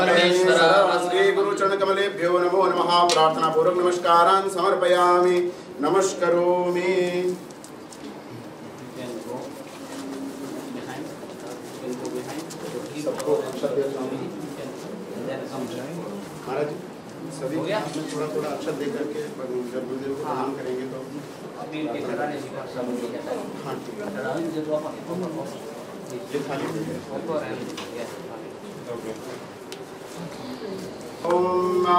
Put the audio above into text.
श्री गुरुचरण कमलेभ्यो नमो नमः। प्रार्थना पूर्वक नमस्कारान् समर्पयामि। नमस्करोमि। सबको अक्षर दे महाराज सभी थोड़ा थोड़ा अक्षर दे करके जब गुरुदेव को प्रणाम करेंगे तो हाँ ठीक है। ओम